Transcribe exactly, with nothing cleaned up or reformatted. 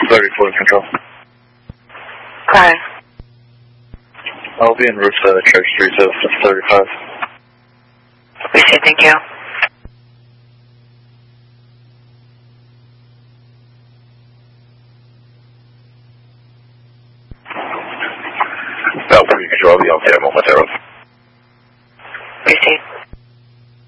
thirty-four control. Okay. I'll be en route to Church Street, so thirty-five. Appreciate it, thank you. Bell three control, the L T I momentarily.